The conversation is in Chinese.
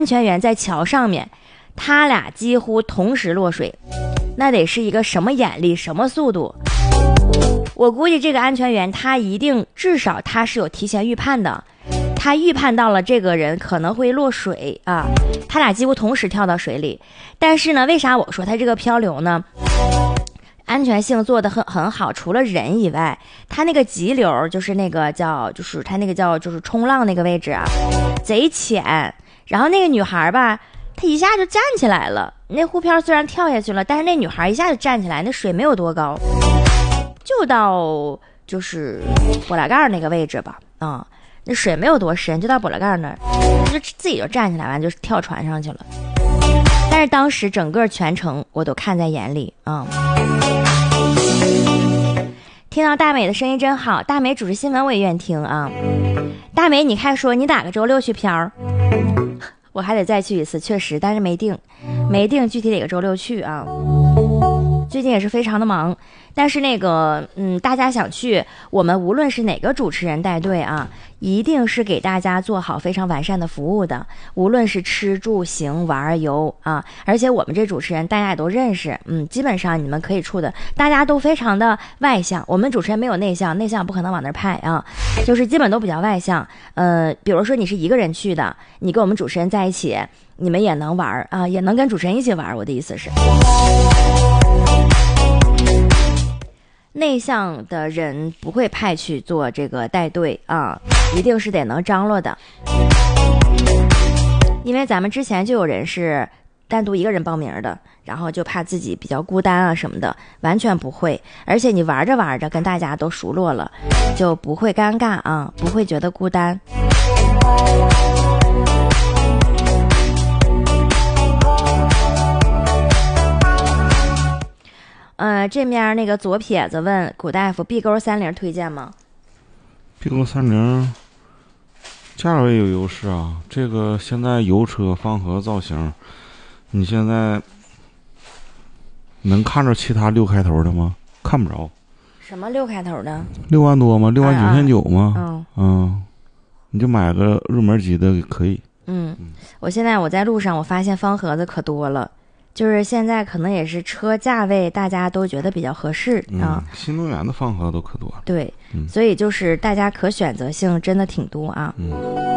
安全员在桥上面，他俩几乎同时落水，那得是一个什么眼力，什么速度？我估计这个安全员他一定至少他是有提前预判的，他预判到了这个人可能会落水啊，他俩几乎同时跳到水里。但是呢，为啥我说他这个漂流呢？安全性做得很好，除了人以外，他那个急流就是那个叫就是他那个叫就是冲浪那个位置啊，贼浅。然后那个女孩吧，她一下就站起来了。那护漂虽然跳下去了，但是那女孩一下就站起来，那水没有多高，就到就是脖拉盖那个位置吧，啊、那水没有多深，就到脖拉盖那儿，就自己就站起来，完就跳船上去了。但是当时整个全程我都看在眼里啊。听到大美的声音真好，大美主持新闻我也愿听啊。大美，你看说你哪个周六去漂？我还得再去一次，确实，但是没定具体哪个周六去啊。最近也是非常的忙，但是那个大家想去，我们无论是哪个主持人带队啊，一定是给大家做好非常完善的服务的，无论是吃住行玩游啊，而且我们这主持人大家也都认识，基本上你们可以处的，大家都非常的外向，我们主持人没有内向，内向不可能往那儿派啊，就是基本都比较外向。比如说你是一个人去的，你跟我们主持人在一起，你们也能玩啊，也能跟主持人一起玩，我的意思是。内向的人不会派去做这个带队啊，一定是得能张罗的。因为咱们之前就有人是单独一个人报名的，然后就怕自己比较孤单啊什么的，完全不会。而且你玩着玩着跟大家都熟络了，就不会尴尬啊，不会觉得孤单。这面那个左撇子问古大夫 B 沟30推荐吗？ B 沟30价位有优势啊，这个现在油车方盒造型，你现在能看着其他6开头的吗？看不着。 什么6开头的 ？6万多吗？69900吗？你就买个入门级的可以。 我现在我在路上，我发现方盒子可多了。就是现在可能也是车价位大家都觉得比较合适啊， 新能源的方盒都可多了。 对，所以就是大家可选择性真的挺多啊。